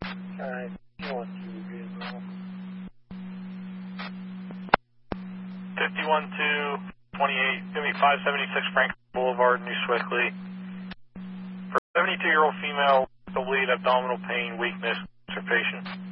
Alright, you want to vehicle. 51228, give me 576 Franklin Boulevard, New Swickley. For 72-year-old female, the lead abdominal pain, weakness, constipation.